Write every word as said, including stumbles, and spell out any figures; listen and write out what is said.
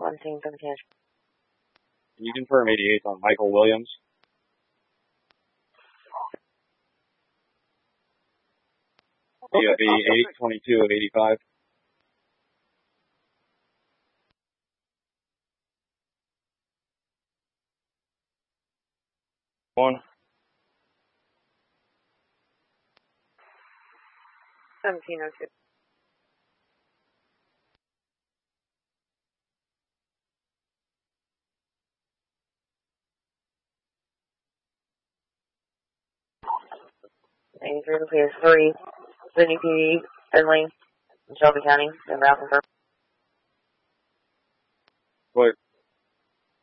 one team seventeen. Can you confirm eighty-eight on Michael Williams? D F B eight twenty-two of eighty-five. One. seventeen oh two. eighty-three, clear three. Sydney P D, Finley, Shelby County, and Ralph. Clear.